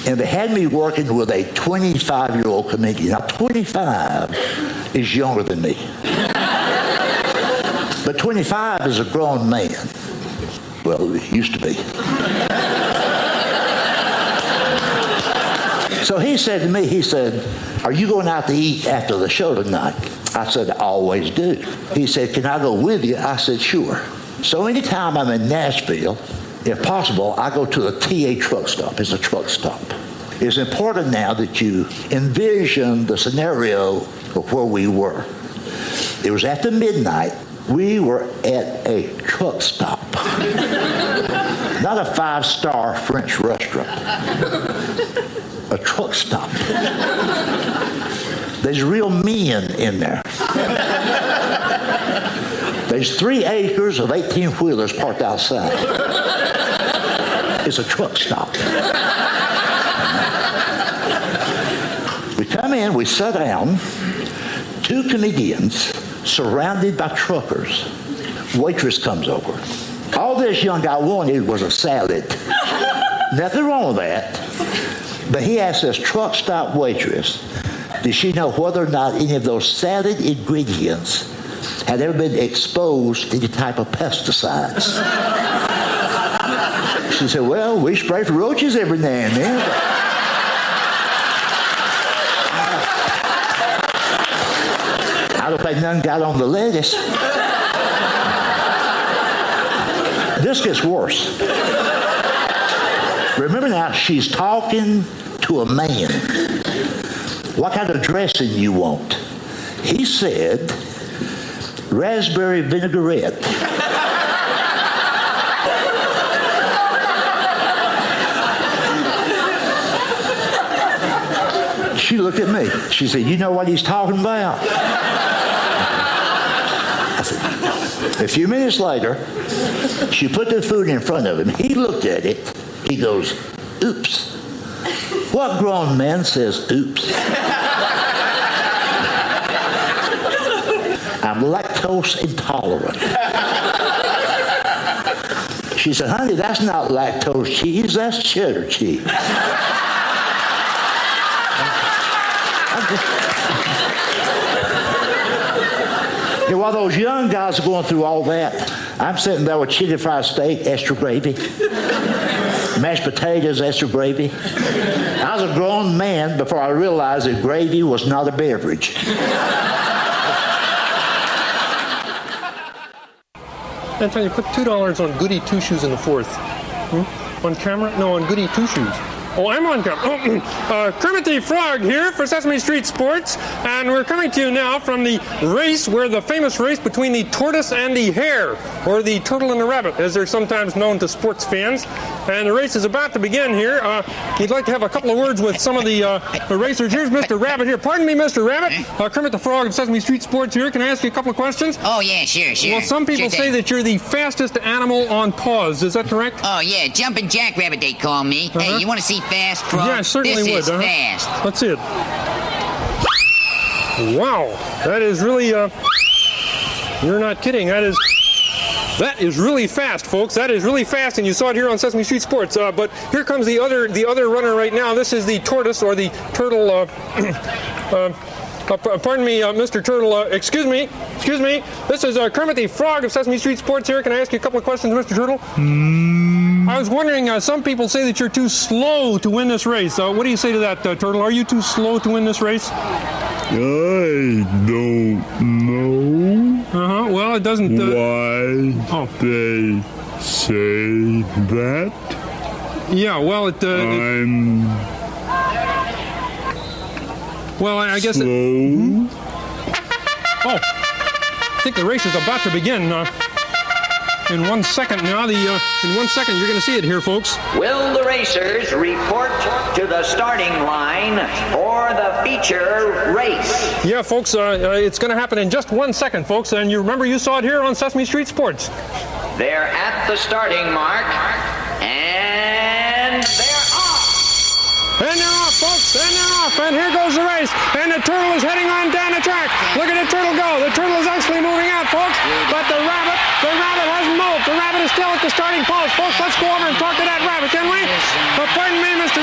And they had me working with a 25-year-old comedian. Now, 25 is younger than me. But 25 is a grown man. Well, it used to be. So he said to me, he said, "Are you going out to eat after the show tonight?" I said, "I always do." He said, "Can I go with you?" I said, "Sure." So anytime I'm in Nashville, if possible, I go to the TA truck stop. It's a truck stop. It's important now that you envision the scenario of where we were. It was after midnight. We were at a truck stop. Not a five-star French restaurant. A truck stop. There's real men in there. There's 3 acres of 18-wheelers parked outside. It's a truck stop. We come in, we sit down, 2 comedians surrounded by truckers. Waitress comes over. All this young guy wanted was a salad. Nothing wrong with that. But he asked this truck stop waitress, did she know whether or not any of those salad ingredients had ever been exposed to any type of pesticides? She said, "Well, we spray for roaches every now and then." I don't think none got on the lettuce. This gets worse. Remember now, she's talking to a man. What kind of dressing you want? He said, raspberry vinaigrette. She looked at me. She said, "You know what he's talking about?" I said, "No." A few minutes later, she put the food in front of him. He looked at it. He goes, "Oops." What grown man says, "Oops"? I'm lactose intolerant. She said, "Honey, that's not lactose cheese, that's cheddar cheese." And while those young guys are going through all that, I'm sitting there with chili fried steak, extra gravy, mashed potatoes, extra gravy. I was a grown man before I realized that gravy was not a beverage. Anton, you put $2 on Goody Two Shoes in the 4th. On camera? No, on Goody Two Shoes. Oh, I'm on camera. Kermit the Frog here for Sesame Street Sports, and we're coming to you now from the race, where the famous race between the tortoise and the hare, or the turtle and the rabbit, as they're sometimes known to sports fans. And the race is about to begin here. We'd like to have a couple of words with some of the racers. Here's Mr. Rabbit here. Pardon me, Mr. Rabbit. Kermit the Frog of Sesame Street Sports here. Can I ask you a couple of questions? Oh, yeah, sure. Well, some people say that you're the fastest animal on paws. Is that correct? Oh, yeah, Jumpin' Jackrabbit, they call me. Hey, you want to see fast, Frog? Yeah, I certainly would. This is fast. Let's see it. Wow, that is really, you're not kidding. That is really fast, folks. That is really fast, and you saw it here on Sesame Street Sports. But here comes the other runner right now. This is the tortoise, or the turtle. Pardon me, Mr. Turtle. Excuse me. This is Kermit the Frog of Sesame Street Sports here. Can I ask you a couple of questions, Mr. Turtle? I was wondering, some people say that you're too slow to win this race. What do you say to that, Turtle? Are you too slow to win this race? I don't know. Well, it doesn't... why they say that. Yeah, well, well, I guess... Slow? Oh, I think the race is about to begin. In 1 second now, in 1 second, you're going to see it here, folks. Will the racers report to the starting line for the feature race? Yeah, folks, it's going to happen in just 1 second, folks. And you remember you saw it here on Sesame Street Sports. They're at the starting mark, and they're off. And they're off, folks, and they're off. And here goes the race. And the turtle is heading on down the track. Look at the turtle go. The turtle is actually moving out, folks. But the rabbit hasn't moved. The rabbit is still at the starting post. Folks, let's go over and talk to that rabbit, can we? Pardon me, Mr.